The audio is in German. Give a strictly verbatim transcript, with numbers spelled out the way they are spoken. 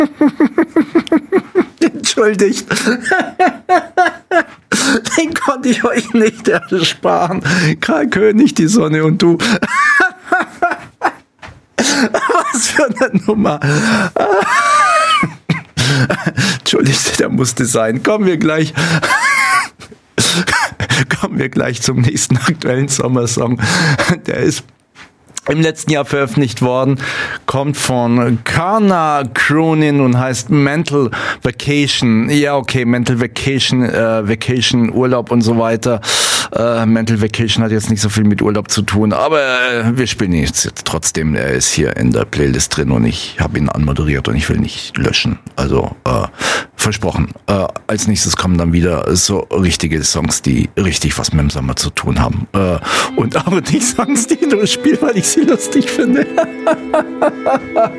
Entschuldigt. Den konnte ich euch nicht ersparen. Karl König, die Sonne und du. Was für eine Nummer. Entschuldigt, der musste sein. Kommen wir gleich. Kommen wir gleich zum nächsten aktuellen Sommersong. Der ist im letzten Jahr veröffentlicht worden, kommt von Karna Cronin und heißt Mental Vacation. Ja, okay, Mental Vacation, äh, Vacation, Urlaub und so weiter. Äh, Mental Vacation hat jetzt nicht so viel mit Urlaub zu tun, aber äh, wir spielen ihn jetzt, jetzt trotzdem. Er ist hier in der Playlist drin und ich habe ihn anmoderiert und ich will nicht löschen. Also äh, versprochen. Äh, als nächstes kommen dann wieder so richtige Songs, die richtig was mit dem Sommer zu tun haben. Äh, und auch die Songs, die du spielst, weil ich sie lustig finde.